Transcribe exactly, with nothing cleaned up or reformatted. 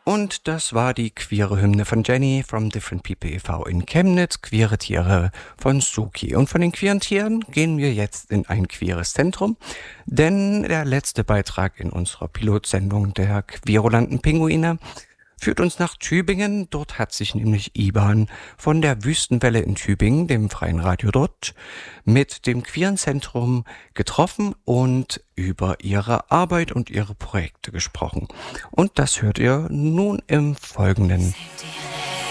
Und das war die queere Hymne von Jenny from Different People e V in Chemnitz, queere Tiere von Suki. Und von den queeren Tieren gehen wir jetzt in ein queeres Zentrum, denn der letzte Beitrag in unserer Pilotsendung der querulanten Pinguine führt uns nach Tübingen. Dort hat sich nämlich Iban von der Wüstenwelle in Tübingen, dem freien Radio dort, mit dem queeren Zentrum getroffen und über ihre Arbeit und ihre Projekte gesprochen. Und das hört ihr nun im Folgenden.